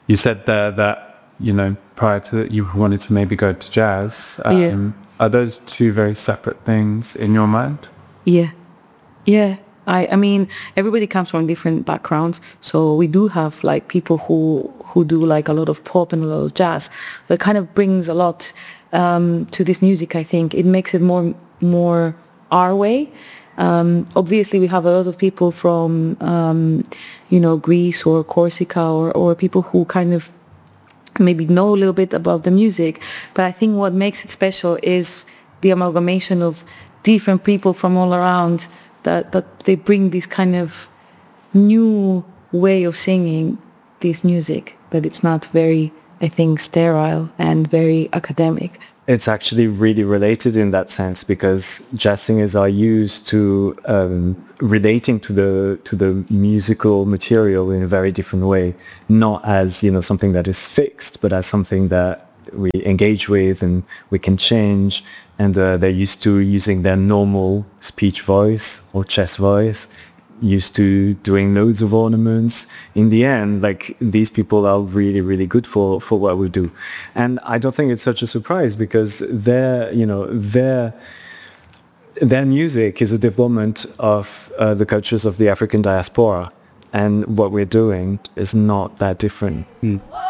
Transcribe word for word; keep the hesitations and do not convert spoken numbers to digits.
You said there that, you know, prior to you wanted to maybe go to jazz. Um, Yeah. Are those two very separate things in your mind? Yeah. Yeah. I, I mean, everybody comes from different backgrounds. So we do have like people who, who do like a lot of pop and a lot of jazz. So it kind of brings a lot um, to this music, I think. It makes it more, more our way. Um, obviously, we have a lot of people from, um, you know, Greece or Corsica or, or people who kind of maybe know a little bit about the music. But I think what makes it special is the amalgamation of different people from all around that, that they bring this kind of new way of singing this music, that it's not very, I think, sterile and very academic. It's actually really related in that sense because jazz singers are used to um, relating to the to the musical material in a very different way, not as, you know, something that is fixed, but as something that we engage with and we can change. And uh, they're used to using their normal speech voice or chest voice, used to doing loads of ornaments. In the end, like, these people are really, really good for, for what we do. And I don't think it's such a surprise because their, you know, their, their music is a development of uh, the cultures of the African diaspora. And what we're doing is not that different. Mm.